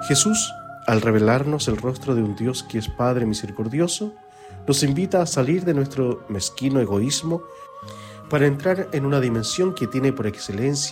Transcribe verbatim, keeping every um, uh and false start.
Jesús, al revelarnos el rostro de un Dios que es Padre misericordioso, nos invita a salir de nuestro mezquino egoísmo para entrar en una dimensión que tiene por excelencia